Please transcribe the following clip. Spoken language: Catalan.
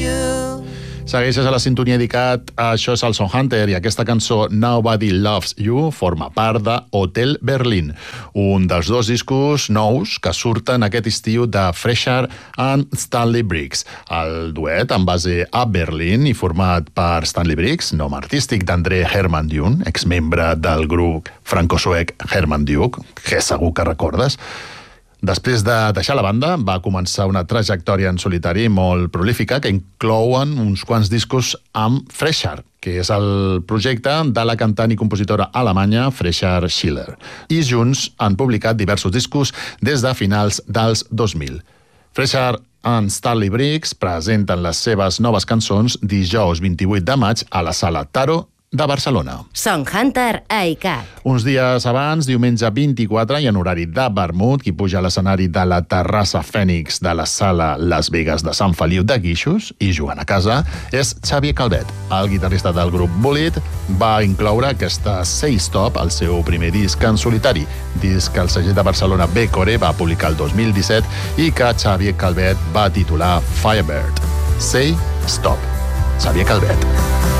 you. Segueixes a la sintonia dedicat a Això és el Son Hunter i aquesta cançó Nobody Loves You forma part de Hotel Berlin, un dels 2 discos nous que surten aquest estiu de Fresher and Stanley Briggs. El duet amb base a Berlín i format per Stanley Briggs, nom artístic d'André Herman Dune, exmembre del grup franco-suec Herman Duke, que segur que recordes. Després de deixar la banda, va començar una trajectòria en solitari molt prolífica que inclouen uns quants discos amb Fresher, que és el projecte de la cantant i compositora alemanya Fresher Schiller. I junts han publicat diversos discos des de finals dels 2000. Fresher and Stanley Briggs presenten les seves noves cançons dijous 28 de maig a la Sala Taro de Barcelona. Son Hunter a ICAT. Uns dies abans, diumenge 24, i en horari de vermut, qui puja a l'escenari de la Terrassa Fènix de la Sala Las Vegas de Sant Feliu de Guíxols i jugant a casa, és Xavier Calvet. El guitarrista del grup Bullet va incloure aquesta Say Stop al seu primer disc en solitari, disc que el segell de Barcelona Becore va publicar el 2017 i que Xavier Calvet va titular Firebird. Say Stop. Xavier Calvet.